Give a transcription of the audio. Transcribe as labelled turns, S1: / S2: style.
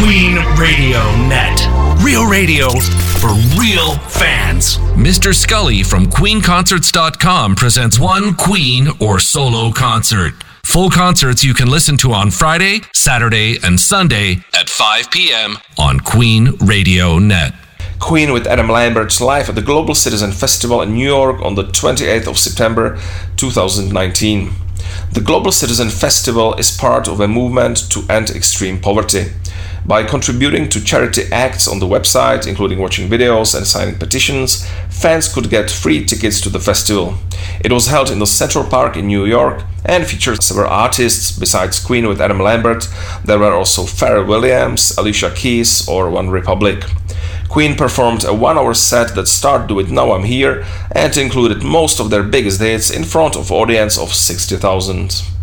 S1: Queen Radio Net. Real radio for real fans.
S2: Mr. Scully from QueenConcerts.com presents one Queen or solo concert. Full concerts you can listen to on Friday, Saturday, and Sunday at 5 p.m. on Queen Radio Net.
S3: Queen with Adam Lambert live at the Global Citizen Festival in New York on the 28th of September 2019. The Global Citizen Festival is part of a movement to end extreme poverty. By contributing to charity acts on the website, including watching videos and signing petitions, fans could get free tickets to the festival. It was held in the Central Park in New York and featured several artists. Besides Queen with Adam Lambert, there were also Pharrell Williams, Alicia Keys or One Republic. Queen performed a 1-hour set that started with Now I'm Here and included most of their biggest hits in front of an audience of 60,000.